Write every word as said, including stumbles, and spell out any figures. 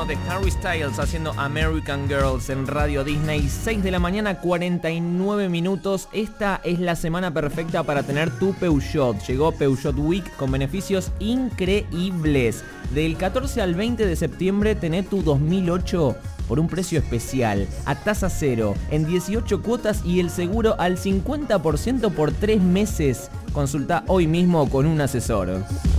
bueno de Harry Styles haciendo American Girls en Radio Disney. seis de la mañana, cuarenta y nueve minutos. Esta es la semana perfecta para tener tu Peugeot. Llegó Peugeot Week con beneficios increíbles. Del catorce al veinte de septiembre tenés tu dos mil ocho por un precio especial, a tasa cero, en dieciocho cuotas y el seguro al cincuenta por ciento por tres meses. Consulta hoy mismo con un asesor.